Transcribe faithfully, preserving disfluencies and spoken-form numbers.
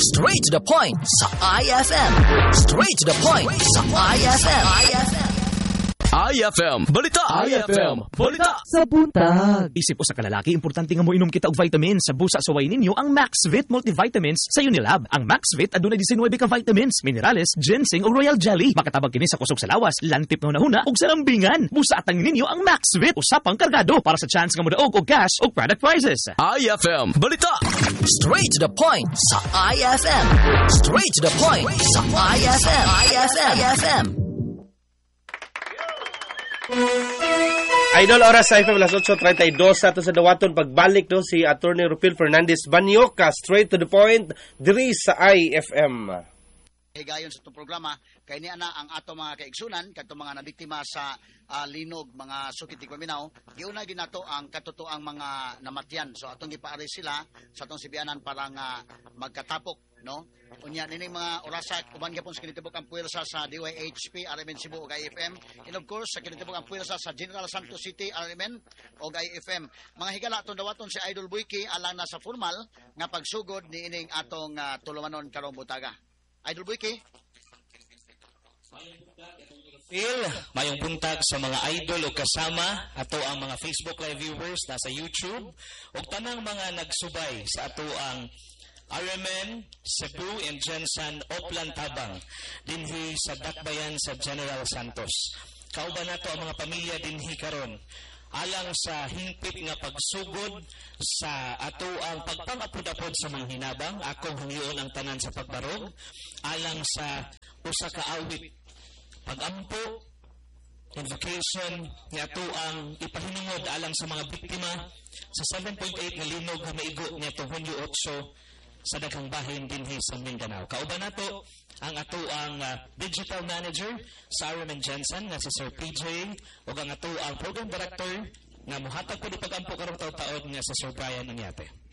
Straight to the point sa I F M. Straight to the point sa I F M. I F M. I F M, balita! I F M, balita! Sa buntag. Isip o sa kalalaki, importante nga mo inom kita og vitamins. Sa busa sa way ninyo ang Maxvit multivitamins sa Unilab. Ang Maxvit adunay nineteen ka vitamins, minerales, ginseng o royal jelly. Makatabang kini sa kusog sa lawas, lantip nga hunahuna ug sa lambingan. Busa atang ninyo ang Maxvit usapang kargado para sa chance nga modaog og cash o product prizes. I F M, balita! Straight to the point sa I F M. Straight to the point sa I F M. I F M. I F M. Idol, oras sa I F M, alas eight thirty-two sa ato sa dawaton pagbalik no si Attorney Rufil Fernandez Banyoka, straight to the point diri sa I F M. Higayon sa itong programa, kay niya na ang ato mga kaigsunan, kato mga nabiktima sa uh, linog, mga sukit ti paminaw, giuna ginato ang katotoang mga namatyan. So atong gipaari sila sa atong sibianan para nga magkatapok, no? Unya nining mga orasa uban gyapon sa kinitibok ang puwersa sa D Y H P, R M N Cebu ug I F M. And of course sa kinitibok ang puwersa sa General Santos City, R M N ug I F M. Mga higala atong dawaton si Idol Buiki alang na sa formal nga pagsugod ni ining atong uh, tulumanon karong butaga. Idol Buiki. Phil, mayong buntag sa mga idol o kasama ato ang mga Facebook live viewers nasa YouTube o tanang mga nagsubay sa ato ang R M N, Cebu, and Jensen, Oplan Tabang dinhi sa Dakbayan sa General Santos. Kauban nato ang mga pamilya dinhi karon alang sa hingpit nga pagsugod sa ato ang pagpangapod-apod sa mga hinabang. Akong hangyoon ang tanan sa pagbarog alang sa usa ka awit pagampo invocation ni ato ang ipahinungod alang sa mga biktima sa seven point eight nga linog nga maigo niadtong Hunyo eight sa daghang bahin dinhi sa Mindanao. Kauban nato ang ato ang uh, digital manager sa R M N Jensen nga si Sir P J ug ang ato ang program director nga mohatag ko di pagampo karong taud-taon nga si Sir Brian Onyate.